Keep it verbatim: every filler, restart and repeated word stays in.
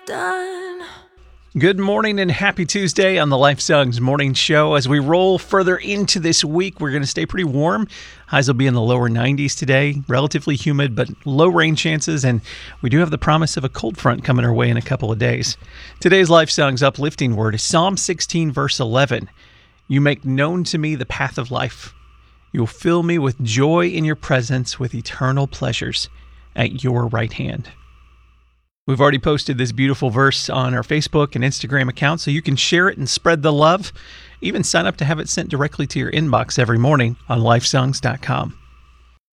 done. Good morning and happy Tuesday on the Life Songs Morning Show. As we roll further into this week, we're going to stay pretty warm. Highs will be in the lower nineties today, relatively humid, but low rain chances, and we do have the promise of a cold front coming our way in a couple of days. Today's Life Songs uplifting word is Psalm sixteen, verse eleven. You make known to me the path of life. You will fill me with joy in your presence, with eternal pleasures at your right hand. We've already posted this beautiful verse on our Facebook and Instagram account, so you can share it and spread the love. Even sign up to have it sent directly to your inbox every morning on lifesongs dot com.